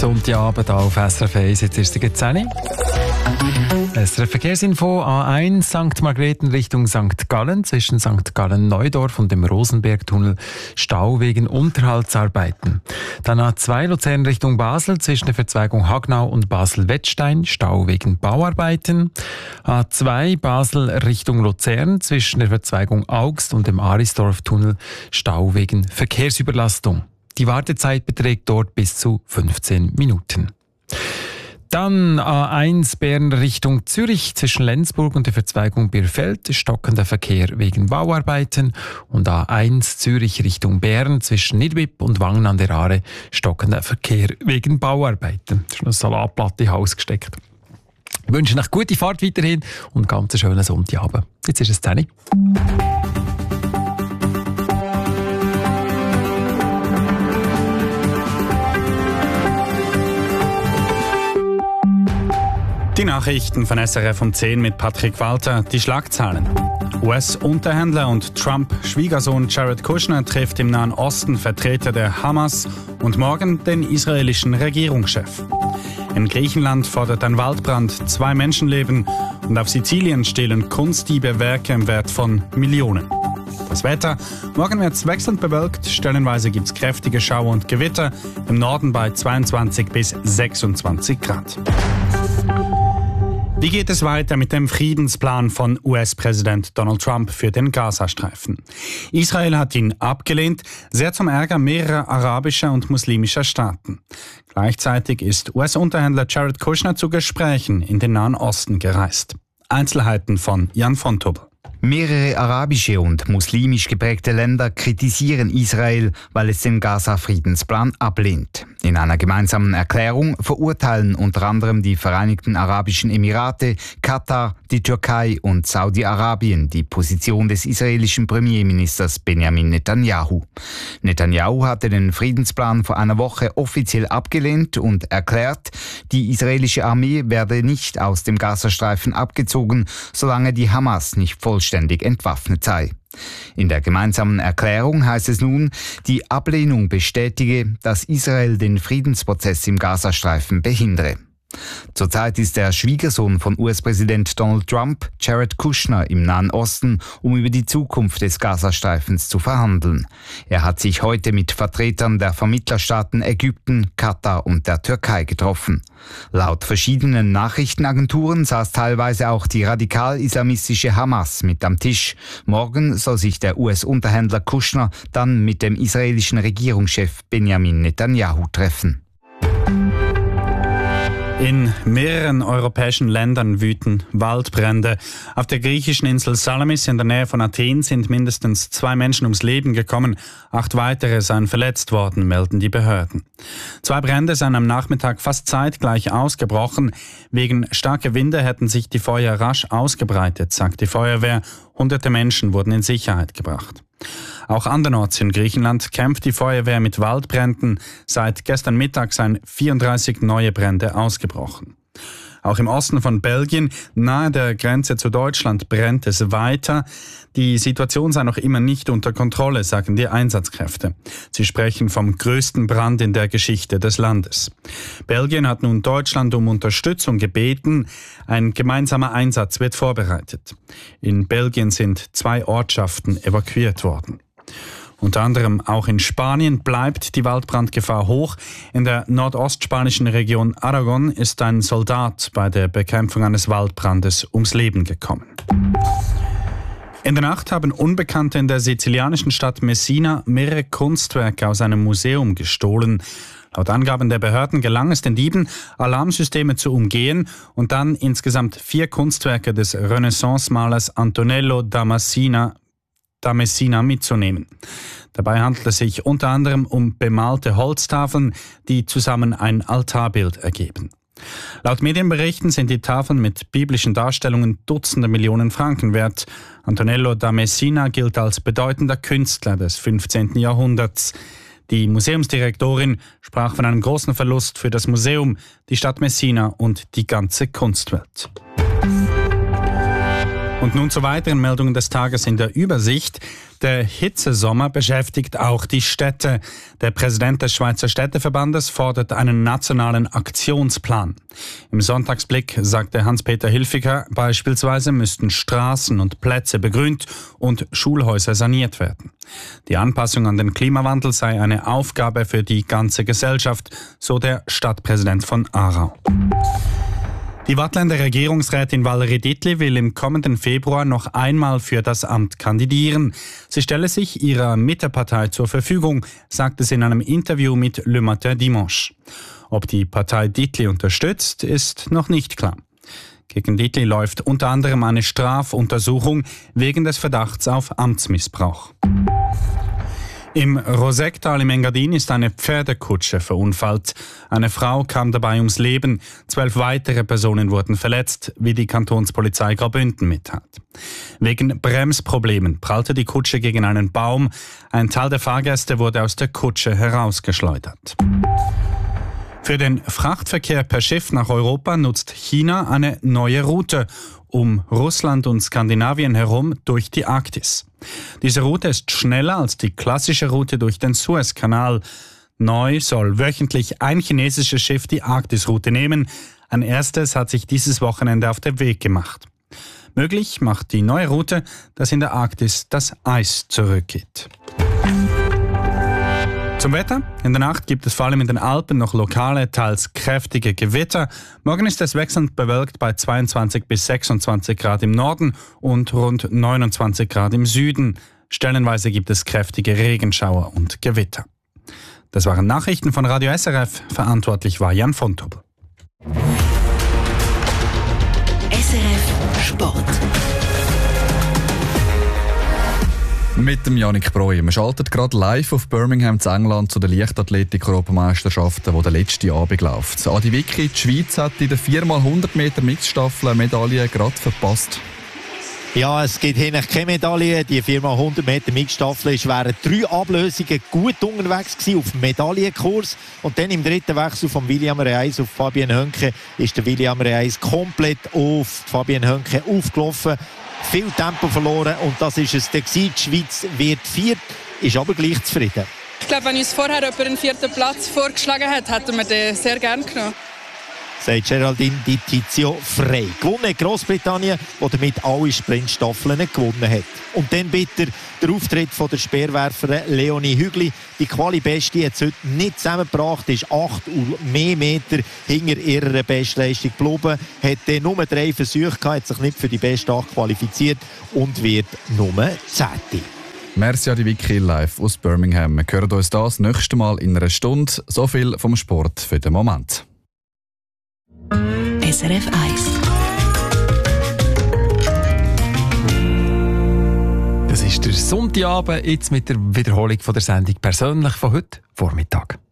Sonntagabend auf SRF 1, jetzt ist es 10 Uhr. SRF Verkehrsinfo A1 St. Margrethen Richtung St. Gallen, zwischen St. Gallen-Neudorf und dem Rosenbergtunnel Stau wegen Unterhaltsarbeiten. Dann A2 Luzern Richtung Basel, zwischen der Verzweigung Hagnau und Basel-Wettstein, Stau wegen Bauarbeiten. A2 Basel Richtung Luzern, zwischen der Verzweigung Augst und dem Arisdorf-Tunnel, Stau wegen Verkehrsüberlastung. Die Wartezeit beträgt dort bis zu 15 Minuten. Dann A1 Bern Richtung Zürich, zwischen Lenzburg und der Verzweigung Birfeld, stockender Verkehr wegen Bauarbeiten. Und A1 Zürich Richtung Bern, zwischen Nidwip und Wangen an der Aare, stockender Verkehr wegen Bauarbeiten. Das ist eine Salatplatte in Haus gesteckt. Ich wünsche euch gute Fahrt weiterhin und ganz einen schönen Sonntagabend. Jetzt ist es 10 Uhr. Die Nachrichten von SRF um 10 mit Patrick Walter. Die Schlagzeilen. US-Unterhändler und Trump-Schwiegersohn Jared Kushner trifft im Nahen Osten Vertreter der Hamas und morgen den israelischen Regierungschef. In Griechenland fordert ein Waldbrand 2 Menschenleben und auf Sizilien stehlen Kunstdiebe Werke im Wert von Millionen. Das Wetter. Morgen wird es wechselnd bewölkt. Stellenweise gibt es kräftige Schauer und Gewitter. Im Norden bei 22 bis 26 Grad. Wie geht es weiter mit dem Friedensplan von US-Präsident Donald Trump für den Gazastreifen? Israel hat ihn abgelehnt, sehr zum Ärger mehrerer arabischer und muslimischer Staaten. Gleichzeitig ist US-Unterhändler Jared Kushner zu Gesprächen in den Nahen Osten gereist. Einzelheiten von Jan von Tobel. Mehrere arabische und muslimisch geprägte Länder kritisieren Israel, weil es den Gaza-Friedensplan ablehnt. In einer gemeinsamen Erklärung verurteilen unter anderem die Vereinigten Arabischen Emirate, Katar, die Türkei und Saudi-Arabien die Position des israelischen Premierministers Benjamin Netanyahu. Netanyahu hatte den Friedensplan vor einer Woche offiziell abgelehnt und erklärt, die israelische Armee werde nicht aus dem Gazastreifen abgezogen, solange die Hamas nicht vollständig entwaffnet sei. In der gemeinsamen Erklärung heißt es nun, die Ablehnung bestätige, dass Israel den Friedensprozess im Gazastreifen behindere. Zurzeit ist der Schwiegersohn von US-Präsident Donald Trump, Jared Kushner, im Nahen Osten, um über die Zukunft des Gazastreifens zu verhandeln. Er hat sich heute mit Vertretern der Vermittlerstaaten Ägypten, Katar und der Türkei getroffen. Laut verschiedenen Nachrichtenagenturen saß teilweise auch die radikal-islamistische Hamas mit am Tisch. Morgen soll sich der US-Unterhändler Kushner dann mit dem israelischen Regierungschef Benjamin Netanyahu treffen. In mehreren europäischen Ländern wüten Waldbrände. Auf der griechischen Insel Salamis in der Nähe von Athen sind mindestens 2 Menschen ums Leben gekommen. 8 weitere seien verletzt worden, melden die Behörden. 2 Brände seien am Nachmittag fast zeitgleich ausgebrochen. Wegen starker Winde hätten sich die Feuer rasch ausgebreitet, sagt die Feuerwehr. Hunderte Menschen wurden in Sicherheit gebracht. Auch andernorts in Griechenland kämpft die Feuerwehr mit Waldbränden. Seit gestern Mittag seien 34 neue Brände ausgebrochen. Auch im Osten von Belgien, nahe der Grenze zu Deutschland, brennt es weiter. Die Situation sei noch immer nicht unter Kontrolle, sagen die Einsatzkräfte. Sie sprechen vom größten Brand in der Geschichte des Landes. Belgien hat nun Deutschland um Unterstützung gebeten. Ein gemeinsamer Einsatz wird vorbereitet. In Belgien sind 2 Ortschaften evakuiert worden. Unter anderem auch in Spanien bleibt die Waldbrandgefahr hoch. In der nordostspanischen Region Aragon ist ein Soldat bei der Bekämpfung eines Waldbrandes ums Leben gekommen. In der Nacht haben Unbekannte in der sizilianischen Stadt Messina mehrere Kunstwerke aus einem Museum gestohlen. Laut Angaben der Behörden gelang es den Dieben, Alarmsysteme zu umgehen und dann insgesamt 4 Kunstwerke des Renaissance-Malers Antonello da Messina mitzunehmen. Dabei handelt es sich unter anderem um bemalte Holztafeln, die zusammen ein Altarbild ergeben. Laut Medienberichten sind die Tafeln mit biblischen Darstellungen Dutzende Millionen Franken wert. Antonello da Messina gilt als bedeutender Künstler des 15. Jahrhunderts. Die Museumsdirektorin sprach von einem großen Verlust für das Museum, die Stadt Messina und die ganze Kunstwelt. Und nun zu weiteren Meldungen des Tages in der Übersicht. Der Hitzesommer beschäftigt auch die Städte. Der Präsident des Schweizer Städteverbandes fordert einen nationalen Aktionsplan. Im Sonntagsblick sagte Hans-Peter Hilfiger, beispielsweise müssten Straßen und Plätze begrünt und Schulhäuser saniert werden. Die Anpassung an den Klimawandel sei eine Aufgabe für die ganze Gesellschaft, so der Stadtpräsident von Aarau. Die Waadtländer Regierungsrätin Valerie Dietli will im kommenden Februar noch einmal für das Amt kandidieren. Sie stelle sich ihrer Mittepartei zur Verfügung, sagte sie in einem Interview mit Le Matin Dimanche. Ob die Partei Dietli unterstützt, ist noch nicht klar. Gegen Dietli läuft unter anderem eine Strafuntersuchung wegen des Verdachts auf Amtsmissbrauch. Im Rosecktal im Engadin ist eine Pferdekutsche verunfallt. Eine Frau kam dabei ums Leben. 12 weitere Personen wurden verletzt, wie die Kantonspolizei Graubünden mitteilt. Wegen Bremsproblemen prallte die Kutsche gegen einen Baum. Ein Teil der Fahrgäste wurde aus der Kutsche herausgeschleudert. Für den Frachtverkehr per Schiff nach Europa nutzt China eine neue Route um Russland und Skandinavien herum durch die Arktis. Diese Route ist schneller als die klassische Route durch den Suezkanal. Neu soll wöchentlich ein chinesisches Schiff die Arktisroute nehmen. Ein erstes hat sich dieses Wochenende auf den Weg gemacht. Möglich macht die neue Route, dass in der Arktis das Eis zurückgeht. Zum Wetter. In der Nacht gibt es vor allem in den Alpen noch lokale, teils kräftige Gewitter. Morgen ist es wechselnd bewölkt bei 22 bis 26 Grad im Norden und rund 29 Grad im Süden. Stellenweise gibt es kräftige Regenschauer und Gewitter. Das waren Nachrichten von Radio SRF. Verantwortlich war Jan von Tobel. SRF Sport. Mit dem Yannick Breuer. Man schaltet gerade live auf Birmingham zu England zu den Leichtathletik-Europameisterschaften, die der letzte Abend läuft. Adi Wicki, die Schweiz hat in der 4x100 Meter Mixstaffel eine Medaille gerade verpasst. Ja, es gibt eigentlich keine Medaille. Die 4x100 Meter Mixstaffel ist während 3 Ablösungen gut unterwegs gewesen auf dem Medaillenkurs. Und dann im dritten Wechsel von William Reis auf Fabien Hönke ist der William Reis komplett auf Fabien Hönke aufgelaufen. Viel Tempo verloren und das ist es. Die Schweiz wird 4, ist aber gleich zufrieden. Ich glaube, wenn uns vorher jemand einen 4. Platz vorgeschlagen hat, hätten wir den sehr gerne genommen. Sagt Geraldine Di Tizio frei. Gewonnen hat Grossbritannien, die damit alle Sprintstaffeln gewonnen hat. Und dann bitte der Auftritt von der Speerwerferin Leonie Hügli. Die Quali-Beste hat es heute nicht zusammengebracht, ist 8 und mehr Meter hinter ihrer Bestleistung geblieben. Hat dann nur 3 Versuche gehabt, hat sich nicht für die Beste 8 qualifiziert und wird nur 10. Merci Adi Wicki live aus Birmingham. Wir hören uns das nächste Mal in einer Stunde. So viel vom Sport für den Moment. SRF 1. Das ist der Sonntagabend, jetzt mit der Wiederholung von der Sendung «Persönlich» von heute Vormittag.